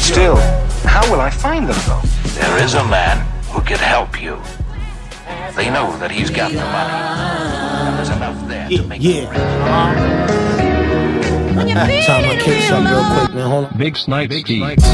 Still, how will I find them, though? There is a man who can help you. They know that he's got the money. And there's enough there to make them rich. Time I kick something real quick, man. Hold on. Big Snipes.